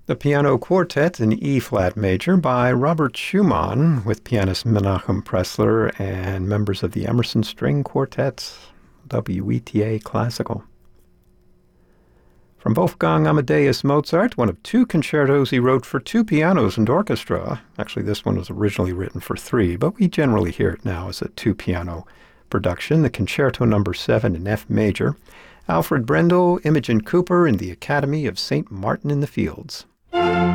The Piano Quartet in E-flat major by Robert Schumann with pianist Menachem Pressler and members of the Emerson String Quartets, WETA Classical. From Wolfgang Amadeus Mozart, one of two concertos he wrote for two pianos and orchestra. Actually, this one was originally written for three, but we generally hear it now as a two-piano production, the Concerto No. 7 in F major. Alfred Brendel, Imogen Cooper, and the Academy of St. Martin in the Fields.